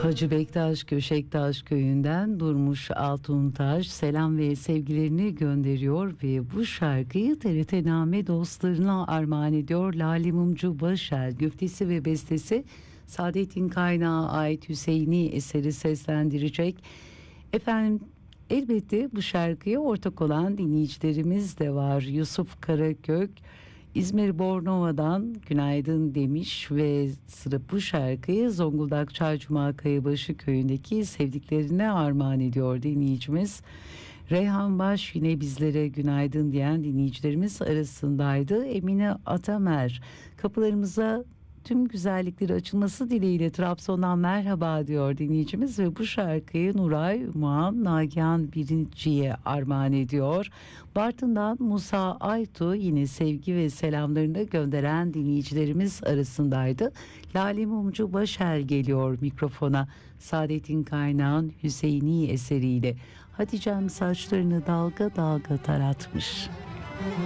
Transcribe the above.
Hacı Bektaş Köşektaş köyünden Durmuş Altuntaş selam ve sevgilerini gönderiyor ve bu şarkıyı TRT Name dostlarına armağan ediyor. Lale Mumcu Başel güftesi ve bestesi Saadettin Kaynağı ait Hüseyini eseri seslendirecek. Efendim, elbette bu şarkıya ortak olan dinleyicilerimiz de var. Yusuf Karakök İzmir Bornova'dan günaydın demiş ve sıra bu şarkıyı Zonguldak Çaycuma Kayabaşı köyündeki sevdiklerine armağan ediyor dinleyicimiz. Reyhan Baş yine bizlere günaydın diyen dinleyicilerimiz arasındaydı. Emine Atamer kapılarımıza tüm güzellikleri açılması dileğiyle Trabzon'dan merhaba diyor dinleyicimiz ve bu şarkıyı Nuray Muam Nagihan Birinci'ye armağan ediyor. Bartın'dan Musa Aytu yine sevgi ve selamlarını gönderen dinleyicilerimiz arasındaydı. Lale Mumcu Başel geliyor mikrofona Saadettin Kaynağ'ın Hüseyini eseriyle. Hatice'm saçlarını dalga dalga taratmış.